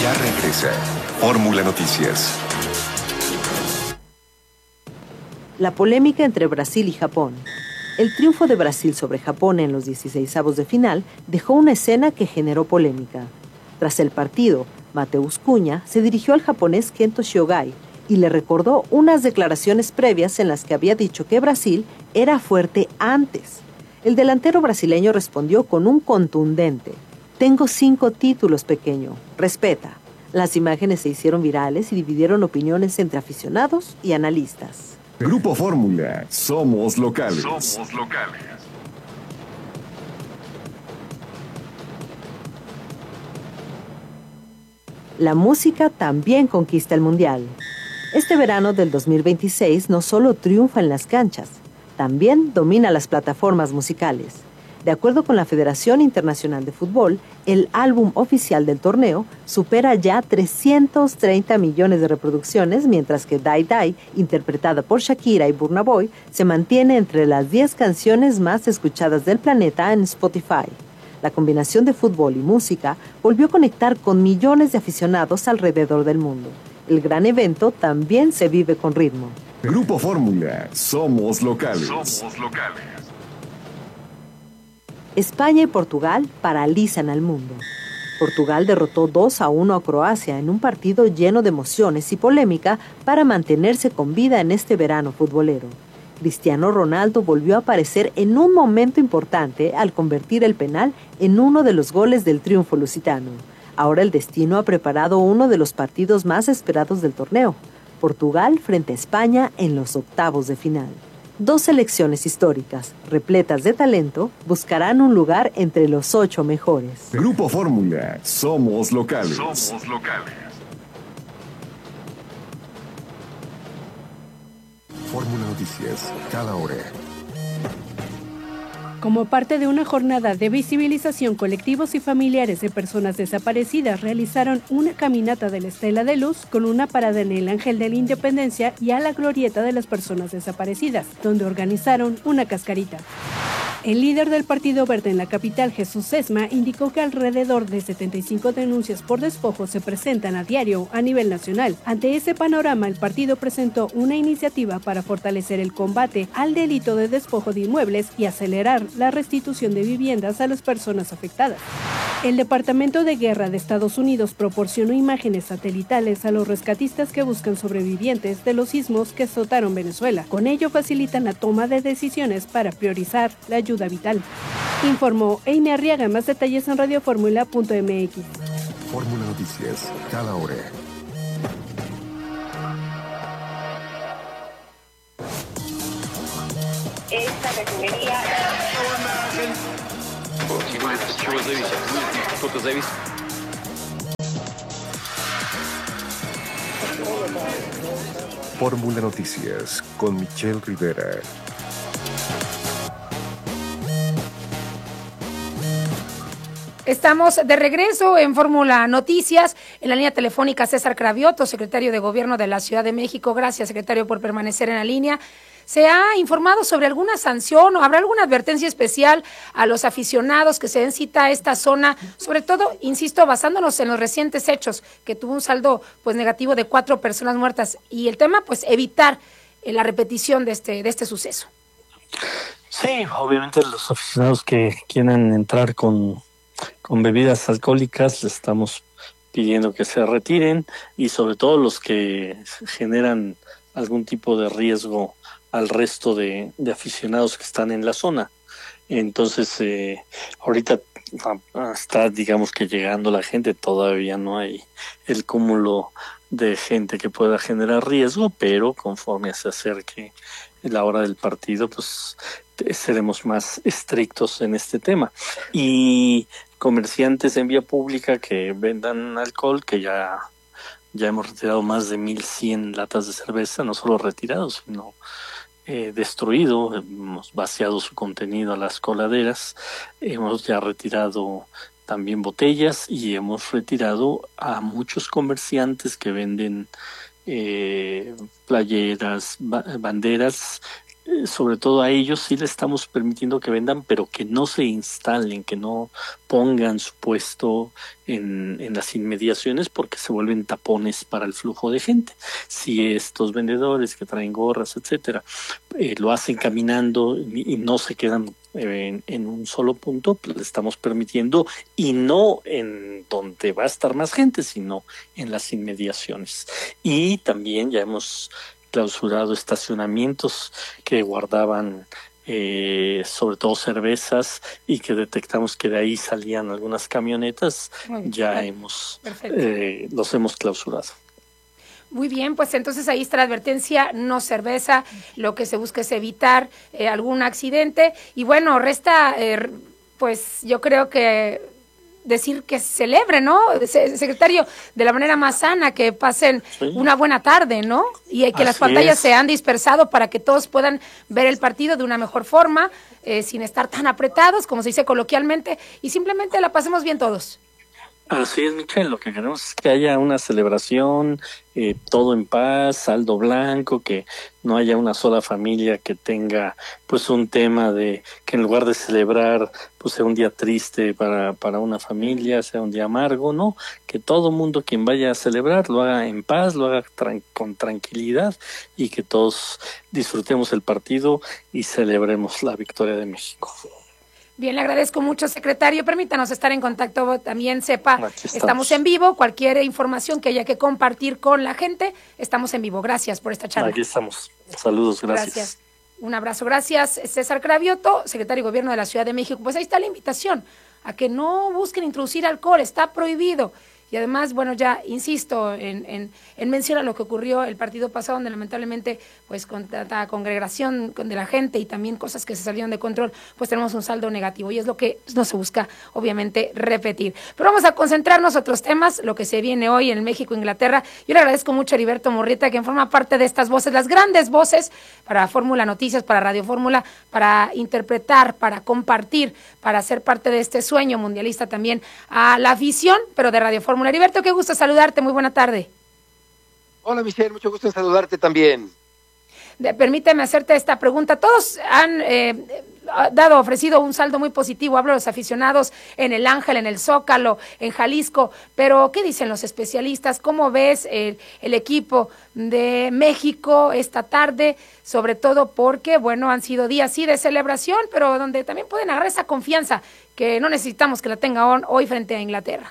Ya regresa Fórmula Noticias. La polémica entre Brasil y Japón. El triunfo de Brasil sobre Japón en los 16avos de final dejó una escena que generó polémica. Tras el partido, Matheus Cunha se dirigió al japonés Kento Shiogai y le recordó unas declaraciones previas en las que había dicho que Brasil era fuerte antes. El delantero brasileño respondió con un contundente: "Tengo 5 títulos, pequeño, respeta". Las imágenes se hicieron virales y dividieron opiniones entre aficionados y analistas. Grupo Fórmula, somos locales. Somos locales. La música también conquista el mundial. Este verano del 2026 no solo triunfa en las canchas, también domina las plataformas musicales. De acuerdo con la Federación Internacional de Fútbol, el álbum oficial del torneo supera ya 330 millones de reproducciones, mientras que Die Die, interpretada por Shakira y Burna Boy, se mantiene entre las 10 canciones más escuchadas del planeta en Spotify. La combinación de fútbol y música volvió a conectar con millones de aficionados alrededor del mundo. El gran evento también se vive con ritmo. Grupo Fórmula, somos locales. Somos locales. España y Portugal paralizan al mundo. Portugal derrotó 2-1 a Croacia en un partido lleno de emociones y polémica para mantenerse con vida en este verano futbolero. Cristiano Ronaldo volvió a aparecer en un momento importante al convertir el penal en uno de los goles del triunfo lusitano. Ahora el destino ha preparado uno de los partidos más esperados del torneo: Portugal frente a España en los octavos de final. 2 selecciones históricas, repletas de talento, buscarán un lugar entre los 8 mejores. Grupo Fórmula, somos locales. Somos locales. Fórmula Noticias, cada hora. Como parte de una jornada de visibilización, colectivos y familiares de personas desaparecidas realizaron una caminata de la Estela de Luz con una parada en el Ángel de la Independencia y a la glorieta de las personas desaparecidas, donde organizaron una cascarita. El líder del Partido Verde en la capital, Jesús Sesma, indicó que alrededor de 75 denuncias por despojo se presentan a diario a nivel nacional. Ante ese panorama, el partido presentó una iniciativa para fortalecer el combate al delito de despojo de inmuebles y acelerar la restitución de viviendas a las personas afectadas. El Departamento de Guerra de Estados Unidos proporcionó imágenes satelitales a los rescatistas que buscan sobrevivientes de los sismos que azotaron Venezuela. Con ello facilitan la toma de decisiones para priorizar la ayuda vital. Informó Amy Arriaga. Más detalles en radioformula.mx. Fórmula Noticias, cada hora. Esta refinería... Fórmula Noticias con Michelle Rivera. Estamos de regreso en Fórmula Noticias. En la línea telefónica César Cravioto, secretario de Gobierno de la Ciudad de México. Gracias, secretario, por permanecer en la línea. ¿Se ha informado sobre alguna sanción o habrá alguna advertencia especial a los aficionados que se den cita a esta zona? Sobre todo, insisto, basándonos en los recientes hechos, que tuvo un saldo pues negativo de 4 personas muertas. Y el tema, pues, evitar la repetición de este suceso. Sí, obviamente los aficionados que quieran entrar con bebidas alcohólicas, les estamos pidiendo que se retiren, y sobre todo los que generan algún tipo de riesgo al resto de aficionados que están en la zona. Entonces, ahorita está, digamos que llegando la gente, todavía no hay el cúmulo de gente que pueda generar riesgo, pero conforme se acerque la hora del partido, pues seremos más estrictos en este tema. Y comerciantes en vía pública que vendan alcohol, que ya hemos retirado más de 1,100 latas de cerveza, no solo retirados, sino destruido, hemos vaciado su contenido a las coladeras, hemos ya retirado también botellas y hemos retirado a muchos comerciantes que venden playeras, banderas sobre todo a ellos sí le estamos permitiendo que vendan, pero que no se instalen, que no pongan su puesto en las inmediaciones, porque se vuelven tapones para el flujo de gente. Si estos vendedores que traen gorras, etcétera, lo hacen caminando y no se quedan en un solo punto, pues le estamos permitiendo, y no en donde va a estar más gente, sino en las inmediaciones. Y también ya hemos clausurado estacionamientos que guardaban sobre todo cervezas, y que detectamos que de ahí salían algunas camionetas. Ya los hemos clausurado. Muy bien, pues entonces ahí está la advertencia: no cerveza. Lo que se busca es evitar algún accidente. Y bueno, resta, pues yo creo que decir que celebre, ¿no, secretario? De la manera más sana, que pasen una buena tarde, ¿no? Y que las pantallas se han dispersado para que todos puedan ver el partido de una mejor forma, sin estar tan apretados, como se dice coloquialmente, y simplemente la pasemos bien todos. Así es, Michelle, lo que queremos es que haya una celebración, todo en paz, saldo blanco, que no haya una sola familia que tenga pues un tema de que en lugar de celebrar pues sea un día triste para una familia, sea un día amargo, no, que todo mundo quien vaya a celebrar lo haga en paz, lo haga con tranquilidad, y que todos disfrutemos el partido y celebremos la victoria de México. Bien, le agradezco mucho, secretario. Permítanos estar en contacto. También sepa, estamos en vivo. Cualquier información que haya que compartir con la gente, estamos en vivo. Gracias por esta charla. Aquí estamos. Saludos, gracias. Un abrazo, gracias. César Cravioto, secretario de Gobierno de la Ciudad de México. Pues ahí está la invitación a que no busquen introducir alcohol, está prohibido. Y además, bueno, ya insisto en mencionar lo que ocurrió el partido pasado, donde lamentablemente, pues con tanta congregación de la gente y también cosas que se salieron de control, pues tenemos un saldo negativo, y es lo que no se busca, obviamente, repetir. Pero vamos a concentrarnos en otros temas, lo que se viene hoy en México-Inglaterra. Yo le agradezco mucho a Heriberto Murrieta, quien forma parte de estas voces, las grandes voces para Fórmula Noticias, para Radio Fórmula, para interpretar, para compartir, para ser parte de este sueño mundialista también a la afición, pero de Radio Fórmula. Heriberto, qué gusto saludarte, muy buena tarde. Hola Michelle, mucho gusto en saludarte también. Permíteme hacerte esta pregunta. Todos han ofrecido un saldo muy positivo, hablo de los aficionados en el Ángel, en el Zócalo, en Jalisco, pero ¿qué dicen los especialistas? ¿Cómo ves el equipo de México esta tarde? Sobre todo porque, bueno, han sido días sí de celebración, pero donde también pueden agarrar esa confianza que no necesitamos que la tenga hoy frente a Inglaterra.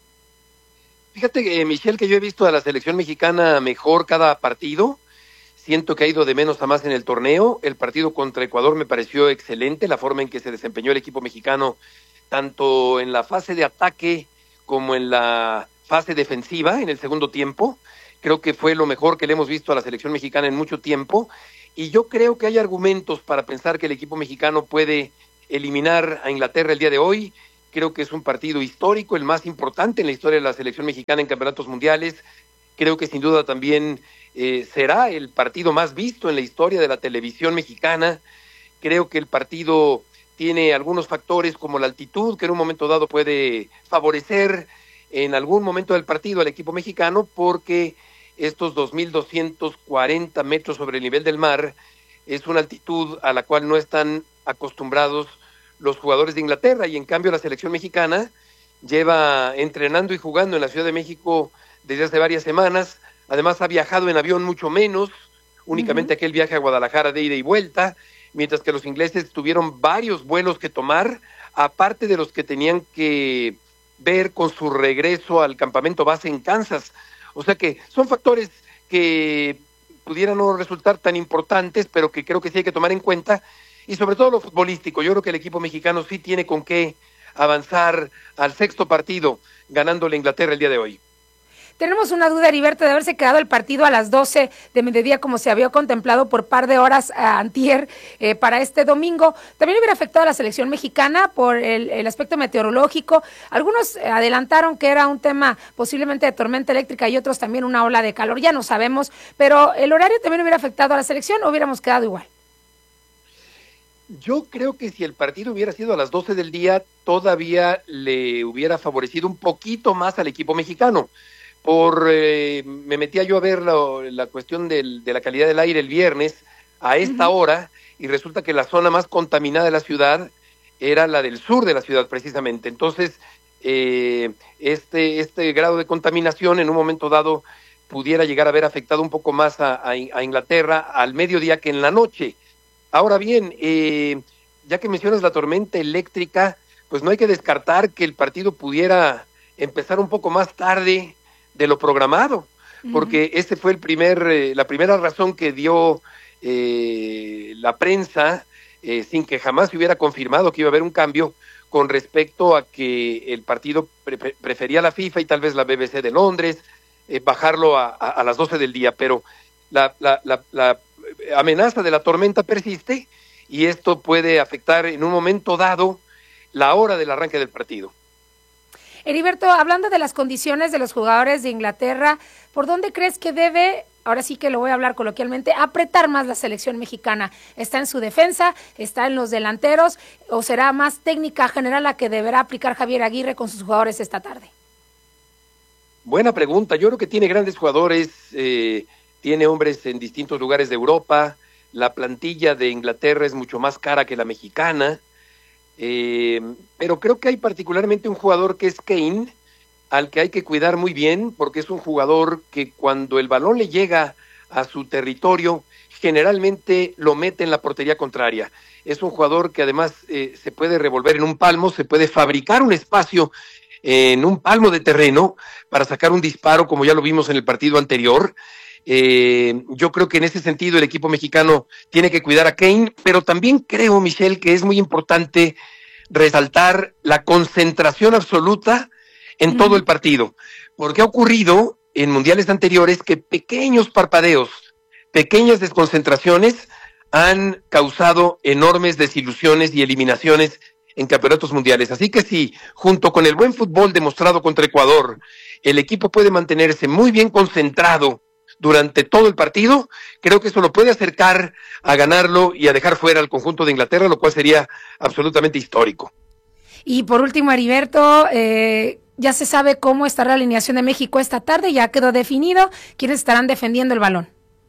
Fíjate, Michelle, que yo he visto a la selección mexicana mejor cada partido. Siento que ha ido de menos a más en el torneo. El partido contra Ecuador me pareció excelente, la forma en que se desempeñó el equipo mexicano, tanto en la fase de ataque como en la fase defensiva, en el segundo tiempo. Creo que fue lo mejor que le hemos visto a la selección mexicana en mucho tiempo. Y yo creo que hay argumentos para pensar que el equipo mexicano puede eliminar a Inglaterra el día de hoy. Creo que es un partido histórico, el más importante en la historia de la selección mexicana en campeonatos mundiales. Creo que sin duda también será el partido más visto en la historia de la televisión mexicana. Creo que el partido tiene algunos factores como la altitud, que en un momento dado puede favorecer en algún momento del partido al equipo mexicano, porque estos 2.240 metros sobre el nivel del mar es una altitud a la cual no están acostumbrados los jugadores de Inglaterra, y en cambio la selección mexicana lleva entrenando y jugando en la Ciudad de México desde hace varias semanas. Además ha viajado en avión mucho menos, únicamente aquel viaje a Guadalajara de ida y vuelta, mientras que los ingleses tuvieron varios vuelos que tomar, aparte de los que tenían que ver con su regreso al campamento base en Kansas. O sea que son factores que pudieran no resultar tan importantes, pero que creo que sí hay que tomar en cuenta. Y sobre todo lo futbolístico, yo creo que el equipo mexicano sí tiene con qué avanzar al sexto partido, ganándole a Inglaterra el día de hoy. Tenemos una duda, Heriberto, de haberse quedado el partido a las 12 de mediodía, como se había contemplado por par de horas antier para este domingo. ¿También hubiera afectado a la selección mexicana por el aspecto meteorológico? Algunos adelantaron que era un tema posiblemente de tormenta eléctrica y otros también una ola de calor, ya no sabemos, pero ¿el horario también hubiera afectado a la selección o hubiéramos quedado igual? Yo creo que si el partido hubiera sido a las 12 del día, todavía le hubiera favorecido un poquito más al equipo mexicano. Me metía yo a ver la cuestión de la calidad del aire el viernes a esta hora, y resulta que la zona más contaminada de la ciudad era la del sur de la ciudad precisamente. Entonces, este grado de contaminación en un momento dado pudiera llegar a haber afectado un poco más a Inglaterra al mediodía que en la noche. Ahora bien, ya que mencionas la tormenta eléctrica, pues no hay que descartar que el partido pudiera empezar un poco más tarde de lo programado, porque ese fue la primera razón que dio la prensa, sin que jamás se hubiera confirmado que iba a haber un cambio con respecto a que el partido prefería la FIFA y tal vez la BBC de Londres, bajarlo a las 12 del día, pero la amenaza de la tormenta persiste y esto puede afectar en un momento dado la hora del arranque del partido. Heriberto, hablando de las condiciones de los jugadores de Inglaterra, ¿por dónde crees que debe, ahora sí que lo voy a hablar coloquialmente, apretar más la selección mexicana? ¿Está en su defensa? ¿Está en los delanteros? ¿O será más técnica general la que deberá aplicar Javier Aguirre con sus jugadores esta tarde? Buena pregunta. Yo creo que tiene grandes jugadores, tiene hombres en distintos lugares de Europa. La plantilla de Inglaterra es mucho más cara que la mexicana. Pero creo que hay particularmente un jugador que es Kane, al que hay que cuidar muy bien, porque es un jugador que cuando el balón le llega a su territorio, generalmente lo mete en la portería contraria. Es un jugador que además se puede revolver en un palmo, se puede fabricar un espacio en un palmo de terreno para sacar un disparo, como ya lo vimos en el partido anterior. Yo creo que en ese sentido el equipo mexicano tiene que cuidar a Kane, pero también creo, Michelle, que es muy importante resaltar la concentración absoluta en todo el partido, porque ha ocurrido en mundiales anteriores que pequeños parpadeos, pequeñas desconcentraciones han causado enormes desilusiones y eliminaciones en campeonatos mundiales. Así que sí, junto con el buen fútbol demostrado contra Ecuador, el equipo puede mantenerse muy bien concentrado durante todo el partido, creo que eso lo puede acercar a ganarlo y a dejar fuera al conjunto de Inglaterra, lo cual sería absolutamente histórico. Y por último, Heriberto, ya se sabe cómo estará la alineación de México esta tarde, ya quedó definido, ¿quiénes estarán defendiendo el balón?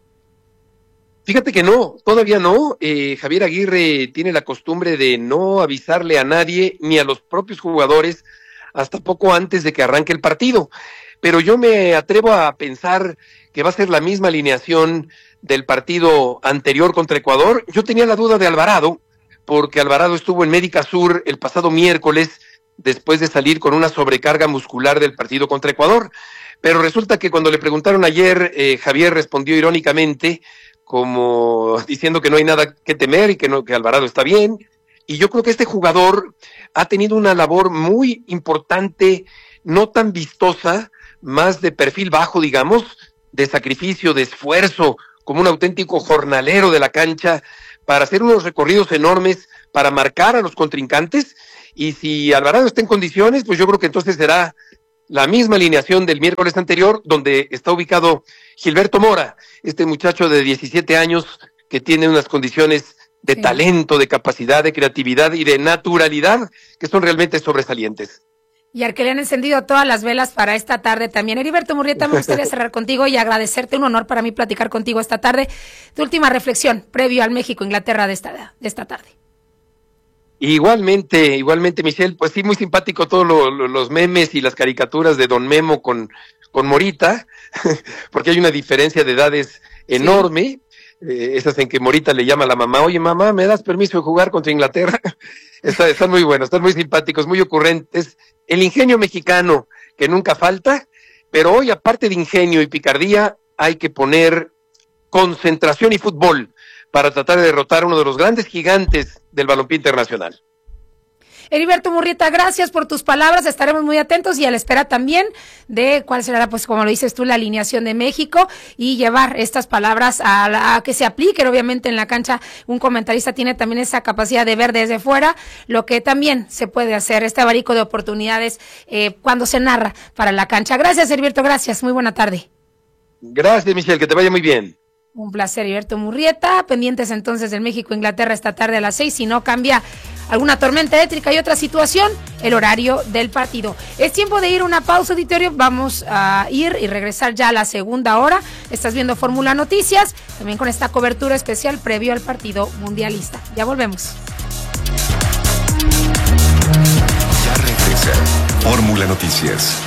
Fíjate que no, todavía no. Javier Aguirre tiene la costumbre de no avisarle a nadie, ni a los propios jugadores, hasta poco antes de que arranque el partido. Pero yo me atrevo a pensar que va a ser la misma alineación del partido anterior contra Ecuador. Yo tenía la duda de Alvarado, porque Alvarado estuvo en Médica Sur el pasado miércoles, después de salir con una sobrecarga muscular del partido contra Ecuador. Pero resulta que cuando le preguntaron ayer, Javier respondió irónicamente, como diciendo que no hay nada que temer y que Alvarado está bien. Y yo creo que este jugador ha tenido una labor muy importante, no tan vistosa, más de perfil bajo, digamos, de sacrificio, de esfuerzo, como un auténtico jornalero de la cancha, para hacer unos recorridos enormes, para marcar a los contrincantes, y si Alvarado está en condiciones, pues yo creo que entonces será la misma alineación del miércoles anterior, donde está ubicado Gilberto Mora, este muchacho de 17 años que tiene unas condiciones de talento, de capacidad, de creatividad y de naturalidad que son realmente sobresalientes. Y al que le han encendido todas las velas para esta tarde también. Heriberto Murrieta, me gustaría cerrar contigo y agradecerte, un honor para mí platicar contigo esta tarde. Tu última reflexión previo al México-Inglaterra de esta tarde. Igualmente, Michelle, pues sí, muy simpático todos los memes y las caricaturas de Don Memo con Morita, porque hay una diferencia de edades enorme. Esas en que Morita le llama a la mamá, oye mamá, ¿me das permiso de jugar contra Inglaterra? Están muy buenos, están muy simpáticos, muy ocurrentes. El ingenio mexicano que nunca falta, pero hoy aparte de ingenio y picardía hay que poner concentración y fútbol para tratar de derrotar a uno de los grandes gigantes del balompié internacional. Heriberto Murrieta, gracias por tus palabras, estaremos muy atentos y a la espera también de cuál será, pues como lo dices tú, la alineación de México y llevar estas palabras a que se apliquen. Obviamente en la cancha un comentarista tiene también esa capacidad de ver desde fuera lo que también se puede hacer, este abanico de oportunidades cuando se narra para la cancha. Gracias, Heriberto, gracias, muy buena tarde. Gracias, Michelle, que te vaya muy bien. Un placer, Heriberto Murrieta. Pendientes entonces del México-Inglaterra esta tarde a las 6. Si no cambia alguna tormenta eléctrica y otra situación, el horario del partido. Es tiempo de ir a una pausa, auditorio. Vamos a ir y regresar ya a la segunda hora. Estás viendo Fórmula Noticias, también con esta cobertura especial previo al partido mundialista. Ya volvemos. Ya regresa Fórmula Noticias.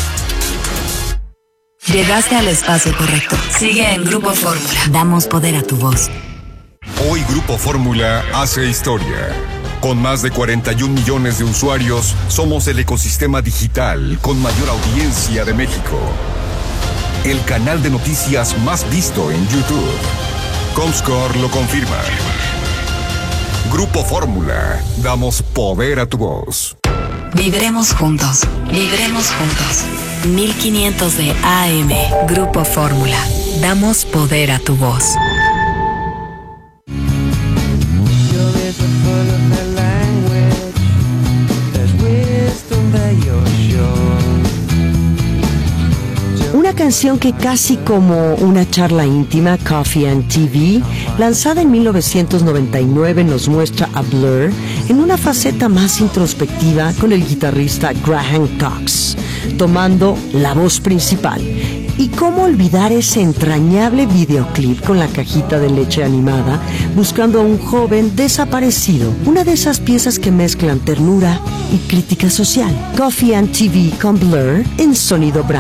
Llegaste al espacio correcto. Sigue en Grupo Fórmula. Damos poder a tu voz. Hoy Grupo Fórmula hace historia. Con más de 41 millones de usuarios, somos el ecosistema digital con mayor audiencia de México. El canal de noticias más visto en YouTube. Comscore lo confirma. Grupo Fórmula. Damos poder a tu voz. Vibremos juntos. Vibremos juntos. 1500 de AM. Grupo Fórmula. Damos poder a tu voz. Una canción que casi como una charla íntima, Coffee and TV, lanzada en 1999, nos muestra a Blur en una faceta más introspectiva con el guitarrista Graham Cox, tomando la voz principal. Y cómo olvidar ese entrañable videoclip con la cajita de leche animada, buscando a un joven desaparecido. Una de esas piezas que mezclan ternura y crítica social. Coffee and TV con Blur en Sonido Brand.